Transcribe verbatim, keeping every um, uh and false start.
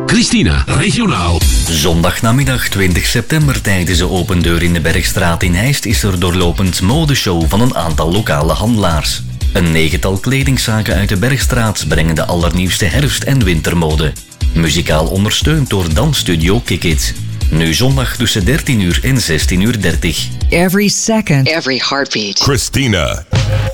Christina, regionaal. Zondagnamiddag twintig september tijdens de open deur in de Bergstraat in Heist is er doorlopend modeshow van een aantal lokale handelaars. Een negental kledingzaken uit de Bergstraat brengen de allernieuwste herfst- en wintermode. Muzikaal ondersteund door dansstudio Kick It. Nu zondag tussen dertien uur en zestien uur dertig. Every second. Every heartbeat. Christina.